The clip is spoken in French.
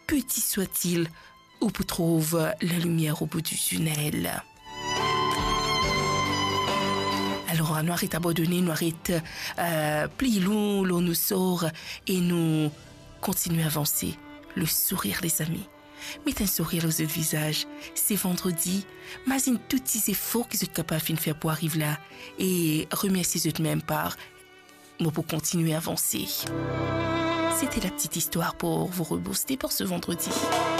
petit soit-il, ou pour trouver la lumière au bout du tunnel. Alors, nous arrêtons abandonner, nous arrêtons plier l'eau, l'on nous sort et nous continuons à avancer. Le sourire, les amis. Mettez un sourire aux autres visages. C'est vendredi. Imagine tous ces efforts que vous êtes capables de faire pour arriver là et remerciez eux-mêmes par moi pour continuer à avancer. C'était la petite histoire pour vous rebooster pour ce vendredi.